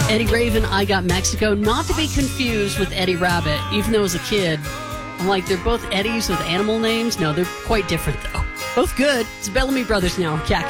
Eddie Raven, I Got Mexico. Not to be confused with Eddie Rabbit. Even though as a kid, I'm like, they're both Eddies with animal names. No, they're quite different, though. Both good. It's Bellamy Brothers now. Cat